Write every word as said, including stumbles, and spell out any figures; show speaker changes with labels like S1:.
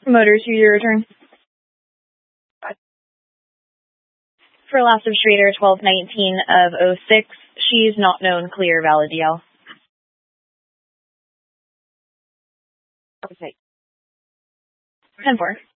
S1: Motors, your return. For last of Schrader, twelve nineteen of oh six. She's not known, clear, valid D L.
S2: Okay.
S1: ten four.